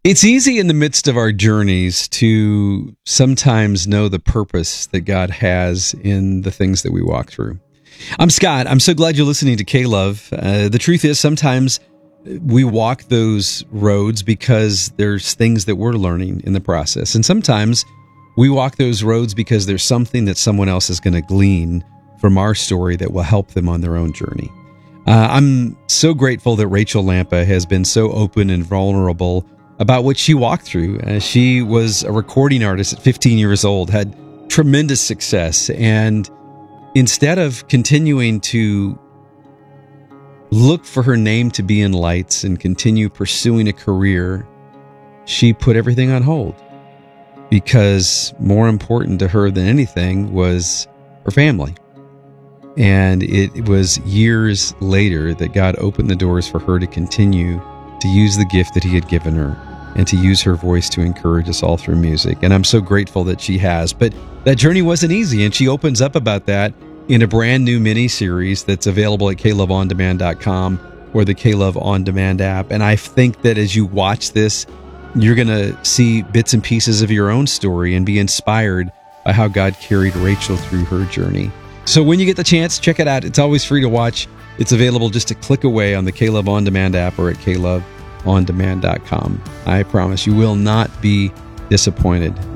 It's easy in the midst of our journeys to sometimes know the purpose that God has in the things that we walk through. I'm Scott. I'm so glad you're listening to K-Love. The truth is, sometimes we walk those roads because there's things that we're learning in the process. And sometimes we walk those roads because there's something that someone else is going to glean from our story that will help them on their own journey. I'm so grateful that Rachel Lampa has been so open and vulnerable about what she walked through. She was a recording artist at 15 years old, had tremendous success, and instead of continuing to look for her name to be in lights and continue pursuing a career, she put everything on hold because more important to her than anything was her family. And it was years later that God opened the doors for her to continue to use the gift that He had given her and to use her voice to encourage us all through music. And I'm so grateful that she has. But that journey wasn't easy, and she opens up about that in a brand new mini-series that's available at kloveondemand.com or the K-Love On Demand app. And I think that as you watch this, you're going to see bits and pieces of your own story and be inspired by how God carried Rachel through her journey. So when you get the chance, check it out. It's always free to watch. It's available just a click away on the K-Love On Demand app or at kloveondemand.com. I promise you will not be disappointed.